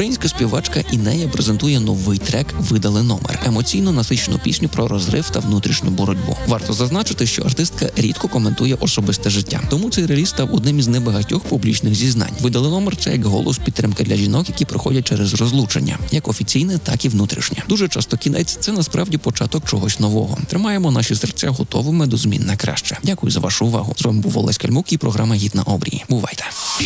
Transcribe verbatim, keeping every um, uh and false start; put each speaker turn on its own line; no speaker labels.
Українська співачка Інея презентує новий трек «Видали номер» – емоційно насичену пісню про розрив та внутрішню боротьбу. Варто зазначити, що артистка рідко коментує особисте життя, тому цей реліз став одним із небагатьох публічних зізнань. «Видали номер» – це як голос підтримки для жінок, які проходять через розлучення, як офіційне, так і внутрішнє. Дуже часто кінець – це насправді початок чогось нового. Тримаємо наші серця готовими до змін на краще. Дякую за вашу увагу. З вами був Олесь Кальмук і програма «Гід на обрії». Бувайте!